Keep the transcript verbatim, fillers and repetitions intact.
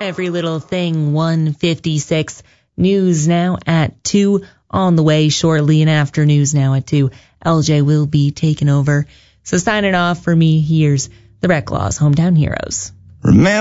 Every Little Thing, one fifty-six. News now at two. On the way shortly, and after news now at two, L J will be taking over. So signing off for me, here's the Reclaws Hometown Heroes. Remember